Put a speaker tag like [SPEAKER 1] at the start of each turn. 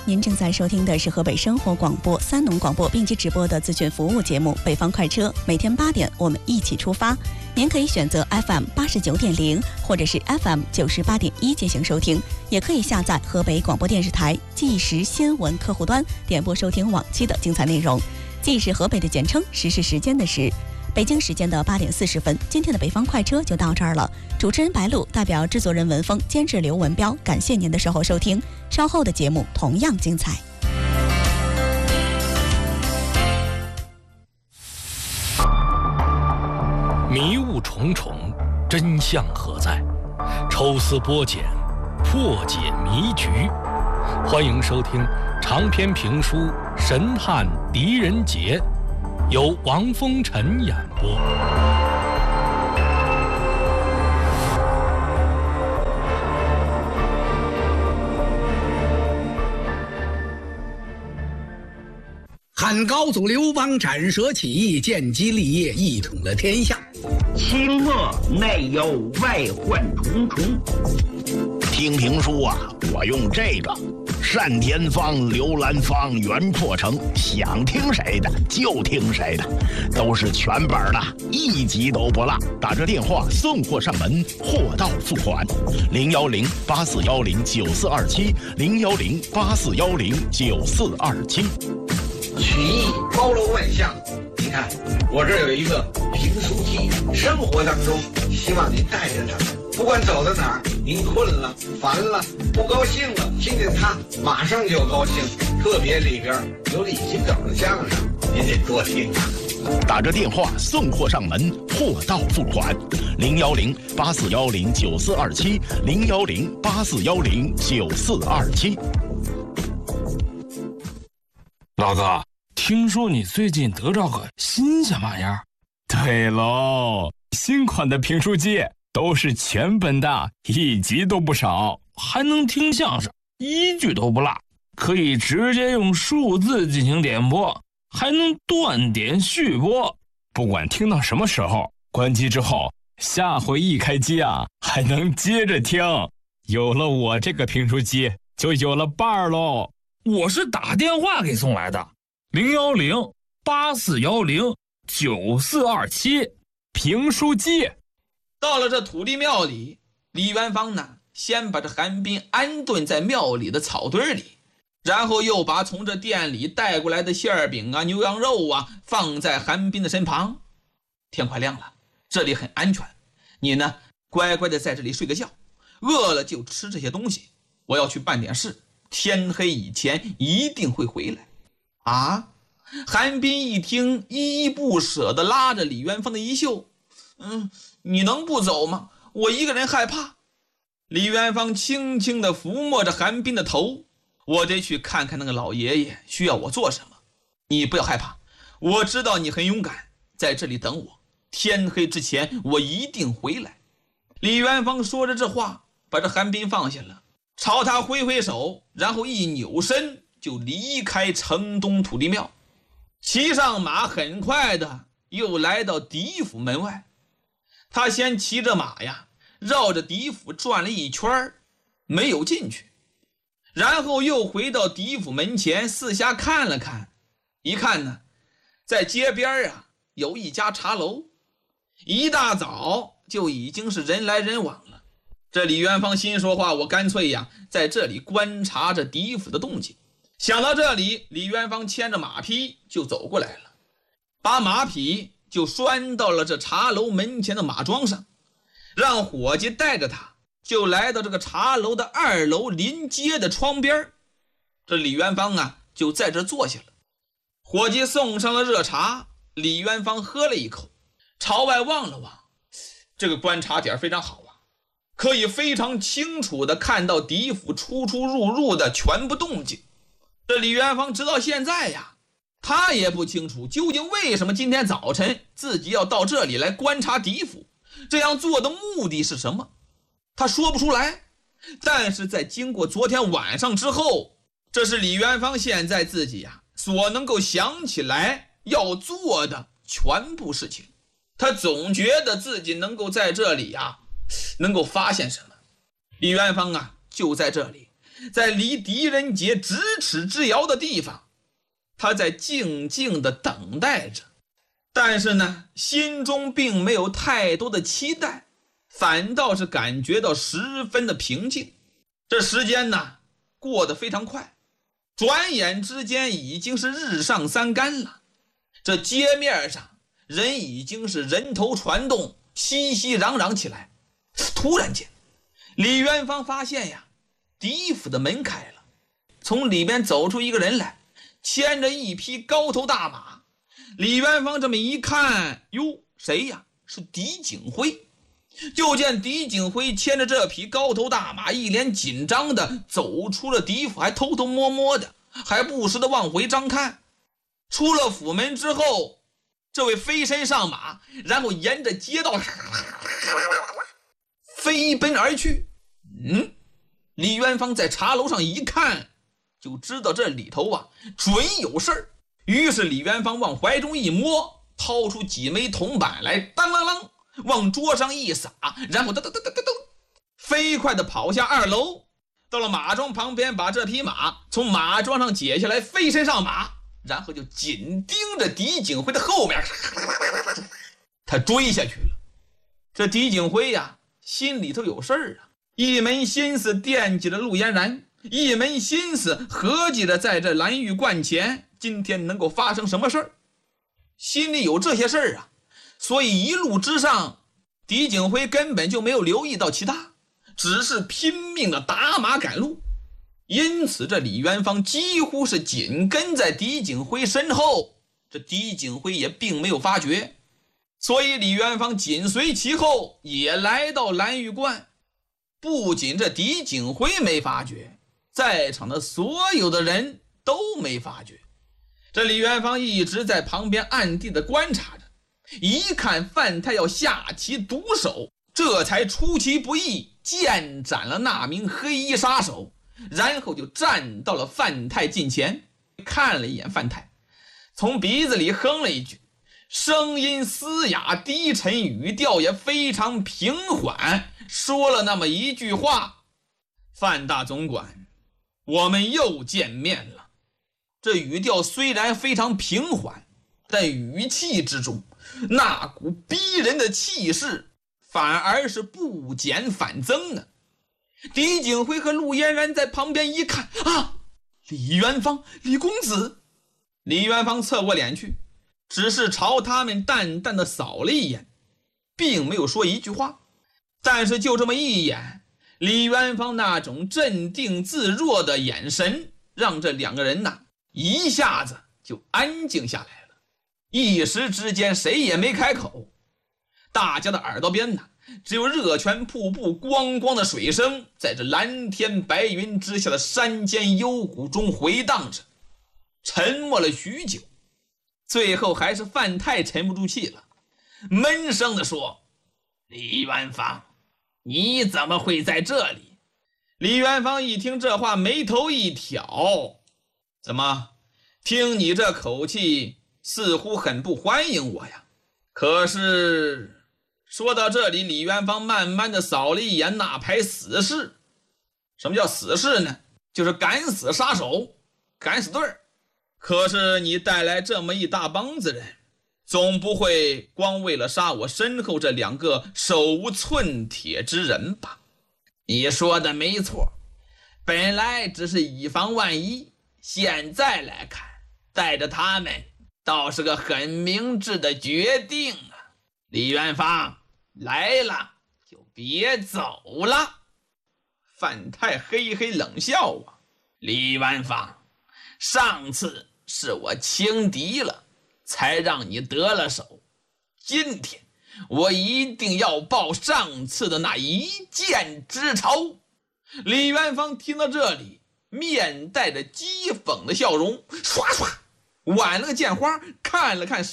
[SPEAKER 1] 您正在收听的是河北生活广播三农广播并机直播的资讯服务节目《北方快车》，每天8点我们一起出发。您可以选择 FM 89.0或者是 FM 98.1进行收听，也可以下载河北广播电视台即时新闻客户端点播收听往期的精彩内容。即是河北的简称，时是时间的时。北京时间的8点40分，今天的北方快车就到这儿了。主持人白露代表制作人文峰、监制刘文彪，感谢您的守候收听。稍后的节目同样精彩。
[SPEAKER 2] 迷雾重重，真相何在？抽丝剥茧，破解迷局。欢迎收听长篇评书《神探狄仁杰》，由王风尘演播。
[SPEAKER 3] 汉高祖刘邦斩蛇起义，建基立业，一统了天下。
[SPEAKER 4] 清末内忧外患重重。
[SPEAKER 5] 听评书啊，我用这个单田芳、刘兰芳、袁破城，想听谁的就听谁的，都是全本的，一集都不落。打这电话送货上门，货到付款。010-8410-9427 010-8410-9427。
[SPEAKER 6] 曲艺包罗万象，你看我这儿有一个评书机，生活当中希望您带着它，不管走到哪儿，您困了、烦了、不高兴了，听见它马上就高兴。特别里边有李金斗的相声，您得多听啊。
[SPEAKER 5] 打着电话送货上门，货到付款。010-8410-9427 010-8410-9427。
[SPEAKER 7] 老哥，听说你最近得着个新鲜玩意儿？
[SPEAKER 8] 对喽，新款的评书机都是全本的，一集都不少，
[SPEAKER 7] 还能听相声，一句都不落，可以直接用数字进行点播，还能断点续播，
[SPEAKER 8] 不管听到什么时候，关机之后下回一开机啊，还能接着听。有了我这个评书机，就有了伴儿喽。
[SPEAKER 7] 我是打电话给送来的，010-8410-9427
[SPEAKER 8] 评书机。
[SPEAKER 9] 到了这土地庙里，李元芳呢，先把这韩冰安顿在庙里的草堆里，然后又把从这店里带过来的馅饼啊、牛羊肉啊放在韩冰的身旁。天快亮了，这里很安全，你呢乖乖的在这里睡个觉，饿了就吃这些东西。我要去办点事，天黑以前一定会回来。啊！韩冰一听，依依不舍地拉着李元芳的衣袖，你能不走吗？我一个人害怕。李元芳轻轻地抚摸着韩冰的头，我得去看看那个老爷爷需要我做什么。你不要害怕，我知道你很勇敢，在这里等我，天黑之前我一定回来。李元芳说着这话，把这韩冰放下了，朝他挥挥手，然后一扭身就离开城东土地庙，骑上马，很快的又来到狄府门外。他先骑着马呀，绕着狄府转了一圈，没有进去，然后又回到狄府门前，四下看了看，一看呢，在街边啊有一家茶楼，一大早就已经是人来人往了。这李元芳心说话，我干脆呀在这里观察着狄府的动静。想到这里，李元芳牵着马匹就走过来了，把马匹就拴到了这茶楼门前的马桩上，让伙计带着他就来到这个茶楼的2楼临街的窗边。这李元芳啊就在这坐下了，伙计送上了热茶，李元芳喝了一口，朝外望了望，这个观察点非常好啊，可以非常清楚地看到狄府出出入入的全部动静。这李元芳直到现在呀，他也不清楚究竟为什么今天早晨自己要到这里来观察狄府，这样做的目的是什么，他说不出来。但是在经过昨天晚上之后，这是李元芳现在自己呀所能够想起来要做的全部事情。他总觉得自己能够在这里呀能够发现什么。李元芳啊就在这里在离狄仁杰咫尺之遥的地方，他在静静地等待着。但是呢，心中并没有太多的期待，反倒是感觉到十分的平静。这时间呢，过得非常快，转眼之间已经是日上三竿了。这街面上人已经是人头攒动，熙熙攘攘起来。突然间，李元芳发现呀，狄府的门开了，从里边走出一个人来，牵着一匹高头大马。李元芳这么一看，哟，谁呀？是狄景辉。就见狄景辉牵着这匹高头大马，一脸紧张的走出了狄府，还偷偷摸摸的，还不时的往回张看。出了府门之后，这位飞身上马，然后沿着街道飞奔而去。李元芳在茶楼上一看，就知道这里头啊准有事儿。于是李元芳往怀中一摸，掏出几枚铜板来，当啷啷往桌上一撒，然后噔噔噔噔噔噔，飞快地跑下2楼，到了马庄旁边，把这匹马从马桩上解下来，飞身上马，然后就紧盯着狄景辉的后面，他追下去了。这狄景辉呀，心里头有事儿啊，一门心思惦记着陆嫣然，一门心思合计着在这蓝玉观前今天能够发生什么事儿，心里有这些事儿啊。所以一路之上，狄景辉根本就没有留意到其他，只是拼命的打马赶路。因此这李元芳几乎是紧跟在狄景辉身后，这狄景辉也并没有发觉。所以李元芳紧随其后，也来到蓝玉观。不仅这狄景辉没发觉，在场的所有的人都没发觉。这李元芳一直在旁边暗地的观察着，一看范太要下其毒手，这才出其不意剑斩了那名黑衣杀手，然后就站到了范太近前，看了一眼范太，从鼻子里哼了一句，声音嘶哑低沉，语调也非常平缓，说了那么一句话：范大总管，我们又见面了。这语调虽然非常平缓，但语气之中那股逼人的气势反而是不减反增呢。狄景辉和陆嫣然在旁边一看，啊，李元芳，李公子。李元芳侧过脸去，只是朝他们淡淡的扫了一眼，并没有说一句话。但是就这么一眼，李元芳那种镇定自若的眼神，让这两个人一下子就安静下来了。一时之间谁也没开口，大家的耳朵边只有热泉瀑布咣咣的水声在这蓝天白云之下的山间幽谷中回荡着。沉默了许久，最后还是范太沉不住气了，闷声地说：李元芳，你怎么会在这里？李元芳一听这话，眉头一挑，怎么，听你这口气似乎很不欢迎我呀？可是说到这里，李元芳慢慢的扫了一眼那排死士。什么叫死士呢？就是敢死杀手，敢死队儿。可是你带来这么一大帮子人，总不会光为了杀我身后这两个手无寸铁之人吧？你说的没错，本来只是以防万一，现在来看，带着他们倒是个很明智的决定啊。李元芳，来了就别走了。范太嘿嘿冷笑啊，李元芳，上次是我轻敌了，才让你得了手，今天我一定要报上次的那一箭之仇。李元芳听到这里，面带着讥讽的笑容，唰唰挽了个剑花，看了看